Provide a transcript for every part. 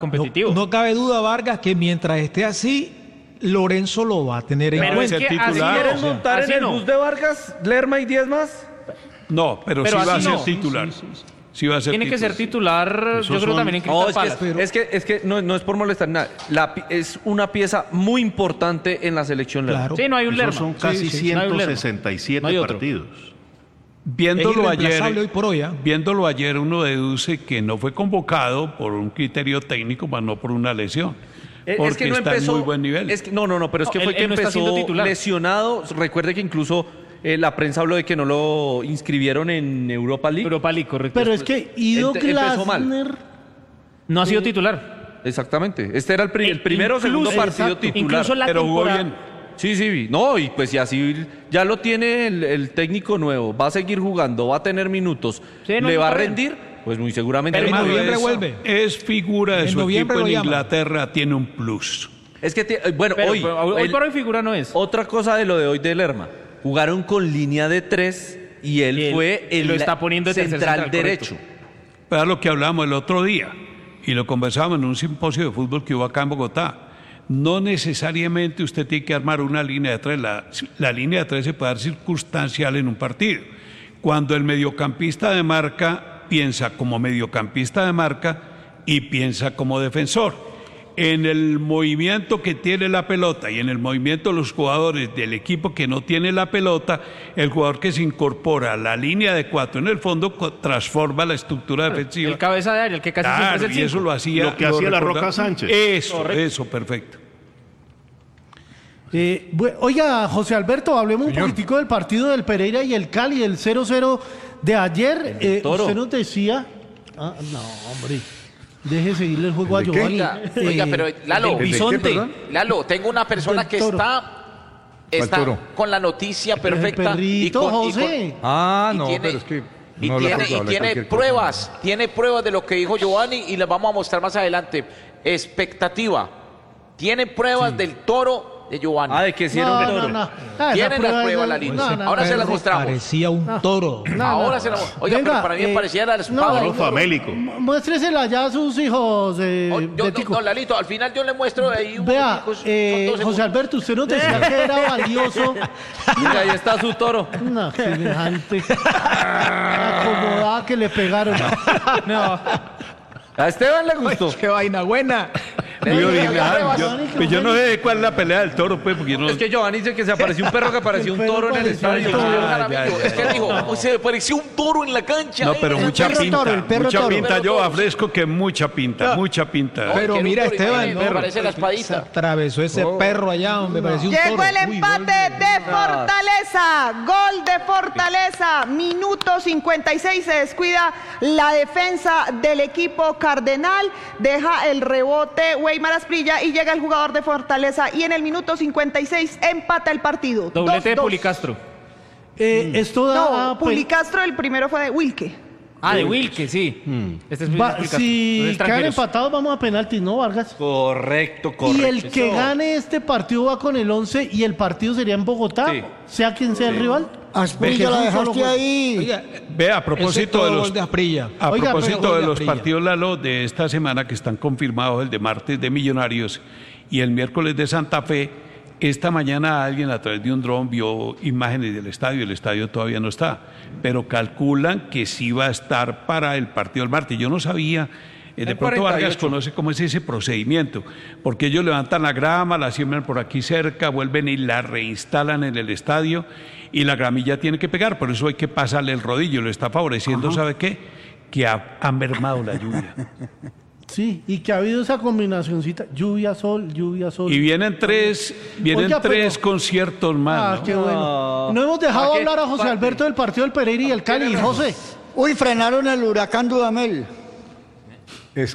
competitivo. No cabe duda, Vargas, que mientras esté así, Lorenzo lo va a tener en Pero es cuenta. que así ¿Quieren montar así en el no. bus de Vargas, Lerma y 10 más? No, pero sí Pero va a así ser no. titular. Sí va a ser Tiene que ser titular, Esos yo creo son- también en No, Crystal Palace. es que no es por molestar nada. Es una pieza muy importante en la selección Lerma. Claro. Sí, no hay un Esos Lerma. son casi Sí, no hay un Lerma. 167 No hay otro. partidos. Viéndolo Es irreemplazable hoy ayer, por hoy, ¿ah? viéndolo ayer, uno deduce que no fue convocado por un criterio técnico, más no por una lesión. Porque Es que no está empezó. en muy buen nivel. Es que, no, pero es que No, fue él que no está siendo empezó titular. lesionado. Recuerde que incluso la prensa habló de que no lo inscribieron en Europa League. Europa League, correcto. Pero es que Ido empezó mal. Glasner... No ha sido titular. Exactamente. Este era el primero o Incluso- segundo partido exacto. titular. Incluso la pero jugó temporada... bien. Sí. No, y pues y así ya lo tiene el técnico nuevo. Va a seguir jugando, va a tener minutos. Sí, no, ¿Le va a está bien. rendir? Pues muy seguramente. Pero en no. noviembre es, vuelve. es figura de En su noviembre equipo en lo llaman. Inglaterra, tiene un plus. Es que, bueno, Pero, hoy, hoy por hoy figura no es. otra cosa de lo de hoy de Lerma. Jugaron con línea de 3 y él, Y él fue el lo está poniendo de tercer central central, derecho. Era lo que hablamos el otro día y lo conversábamos en un simposio de fútbol que hubo acá en Bogotá. No necesariamente usted tiene que armar una línea de 3. La línea de 3 se puede dar circunstancial en un partido. Cuando el mediocampista de marca piensa como mediocampista de marca y piensa como defensor. En el movimiento que tiene la pelota y en el movimiento de los jugadores del equipo que no tiene la pelota, el jugador que se incorpora a la línea de 4 en el fondo transforma la estructura defensiva. El cabeza de área, el que casi Claro, siempre es el y eso 5. lo hacía. Lo que hacía la recordaba- Roca Sánchez. Eso, perfecto. Oiga, José Alberto, hablemos un poquitico del partido del Pereira y el Cali, del 0-0 de ayer. del Toro. Usted nos decía... Ah, no, hombre. Deje seguirle el juego a Giovanni. Oiga, pero Lalo, del Bisonte. Lalo, tengo una persona Del que Toro. está Toro? con la noticia perfecta. perrito, José. Ah, y no, tiene- pero es que Y no tiene, habla y tiene cualquier pruebas, tiene pruebas de lo que dijo Giovanni y las vamos a mostrar más adelante. Expectativa. Tiene pruebas del Toro de Giovanni. Ah, de que hicieron un toro. Ah, esa Tienen las prueba pruebas, es- Lalito. no, no, Ahora se las Perro mostramos. Parecía un toro. Ahora se las Oiga, Venga, pero para mí me parecía la no, espada. No, famélico. Muéstresela ya a sus hijos, Betico. No, Lalito, al final yo le muestro ahí un Vea, momentico, son 2 José segundos. Alberto, usted nos decía que era valioso. Mira, ahí está su toro. No, semejante acomodada que le pegaron. No, A Esteban le gustó. ¡Qué vaina buena! Le digo, había pruebas. Yo no sé cuál es la pelea del toro, pues, porque yo no... Es que Giovanni dice que se apareció un perro que apareció un El toro en el perro estadio. pareció un toro. Jaramillo, es que dijo, "Uy, se me pareció un toro en la cancha. No, pero Ay, mucha perro pinta, toro, el perro mucha toro. pinta. Perro Yo toro. ofrezco que mucha pinta. Pero que mira, un toro y Esteban, tiene, me parece la se espadita. atravesó ese perro allá, me pareció un Llegó toro. el Uy, empate gol de Fortaleza, gol de Fortaleza, minuto 56, se descuida la defensa del equipo cardenal, deja el rebote Weimar Asprilla y llega el jugador de Fortaleza y en el minuto 56 empata el partido. doblete de 2-2. Pulicastro. Esto da... No, Pulicastro el primero fue de Wilke. Ah, de Wilke, sí. Este es Pulicastro. si Los quedan extranjeros. empatados, vamos a penaltis, ¿no, Vargas? Correcto. Y el que gane este partido va con el 11 y el partido sería en Bogotá, Sí. sea quien sea el rival. Asprilla la dejaste ahí. Oiga, Ve, a ese propósito todo de los... gol de Asprilla. A Oiga, propósito pero- de los Asprilla. partidos, Lalo, de esta semana que están confirmados, el de martes de Millonarios y el miércoles de Santa Fe, esta mañana alguien a través de un dron vio imágenes del estadio, el estadio todavía no está, pero calculan que sí va a estar para el partido del martes. Yo no sabía, de El pronto Vargas 48. conoce cómo es ese procedimiento, porque ellos levantan la grama, la siembran por aquí cerca, vuelven y la reinstalan en el estadio y la gramilla tiene que pegar, por eso hay que pasarle el rodillo, lo está favoreciendo, ¿sabe qué? Que ha mermado la lluvia. Sí, y que ha habido esa combinacioncita, lluvia, sol, lluvia, sol. Y vienen tres Oiga, pero- conciertos más, ¿no? Qué bueno. No hemos dejado hablar a José Alberto del partido del Pereira y el Cali. José. Uy, frenaron el huracán Dudamel. Es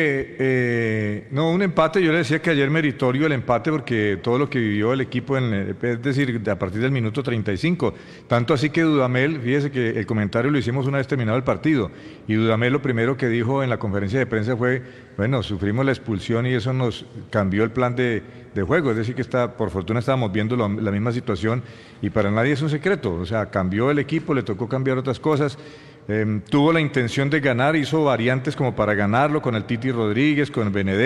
que, no, un empate, yo le decía que ayer meritorio el empate porque todo lo que vivió el equipo, es decir, a partir del minuto 35, tanto así que Dudamel, fíjese que el comentario lo hicimos una vez terminado el partido, y Dudamel lo primero que dijo en la conferencia de prensa fue, bueno, sufrimos la expulsión y eso nos cambió el plan de juego, es decir, que por fortuna estábamos viendo la misma situación y para nadie es un secreto, o sea, cambió el equipo, le tocó cambiar otras cosas. tuvo la intención de ganar, hizo variantes como para ganarlo con el Titi Rodríguez, con el Benedetti.